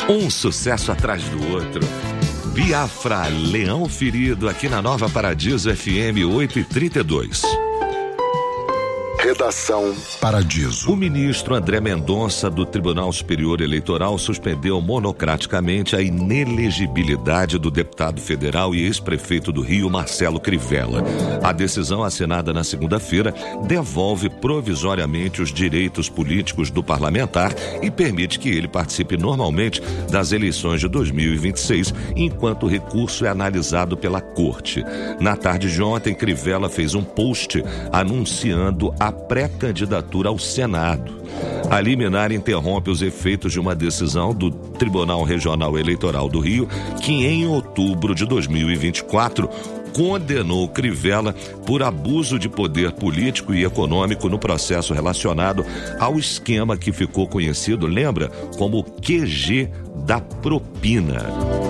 Um sucesso atrás do outro. Biafra, Leão Ferido, aqui na Nova Paradiso FM 8h32. Redação Paradiso. O ministro André Mendonça, do Tribunal Superior Eleitoral, suspendeu monocraticamente a inelegibilidade do deputado federal e ex-prefeito do Rio, Marcelo Crivella. A decisão, assinada na segunda-feira, devolve provisoriamente os direitos políticos do parlamentar e permite que ele participe normalmente das eleições de 2026, enquanto o recurso é analisado pela Corte. Na tarde de ontem, Crivella fez um post anunciando a pré-candidatura ao Senado. A liminar interrompe os efeitos de uma decisão do Tribunal Regional Eleitoral do Rio, que em outubro de 2024 condenou Crivella por abuso de poder político e econômico no processo relacionado ao esquema que ficou conhecido, lembra, como QG da propina.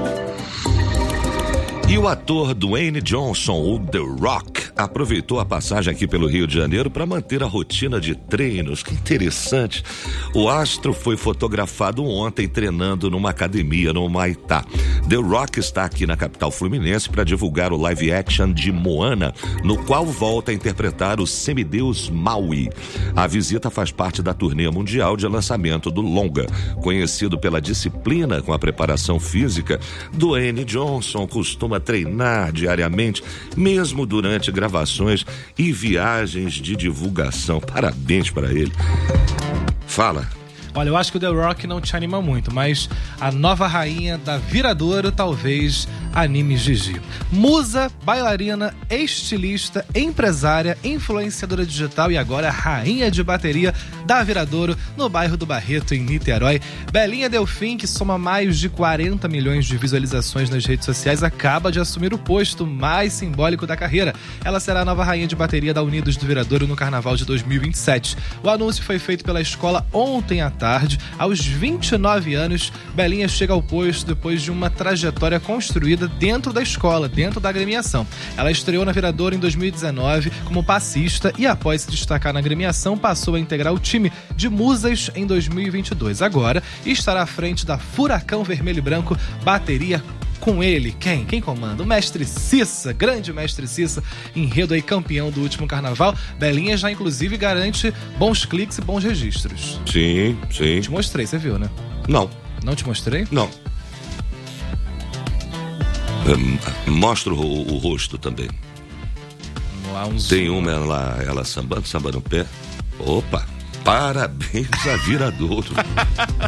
E o ator Dwayne Johnson, o The Rock, aproveitou a passagem aqui pelo Rio de Janeiro para manter a rotina de treinos. Que interessante. O astro foi fotografado ontem treinando numa academia no Humaitá. The Rock está aqui na capital fluminense para divulgar o live action de Moana, no qual volta a interpretar o semideus Maui. A visita faz parte da turnê mundial de lançamento do longa. Conhecido pela disciplina com a preparação física, Dwayne Johnson costuma treinar diariamente, mesmo durante gravações e viagens de divulgação. Parabéns para ele. Fala. Olha, eu acho que o The Rock não te anima muito, mas a nova rainha da Viradouro talvez anime Gigi. Musa, bailarina, estilista, empresária, influenciadora digital e agora rainha de bateria da Viradouro, no bairro do Barreto, em Niterói. Belinha Delfim, que soma mais de 40 milhões de visualizações nas redes sociais, acaba de assumir o posto mais simbólico da carreira. Ela será a nova rainha de bateria da Unidos do Viradouro no Carnaval de 2027. O anúncio foi feito pela escola ontem à tarde. Aos 29 anos, Belinha chega ao posto depois de uma trajetória construída dentro da escola, dentro da agremiação. Ela estreou na Viradouro em 2019 como passista e, após se destacar na agremiação, passou a integrar o time de musas em 2022. Agora estará à frente da Furacão Vermelho e Branco, bateria com ele. Quem comanda? O mestre Cissa, grande mestre Cissa, enredo aí campeão do último carnaval. Belinha já inclusive garante bons cliques e bons registros. Sim. Te mostrei, você viu, né? Não. Não te mostrei? Não. Mostra o rosto também. Tem uma ela sambando no pé. Opa, parabéns a Viradouro.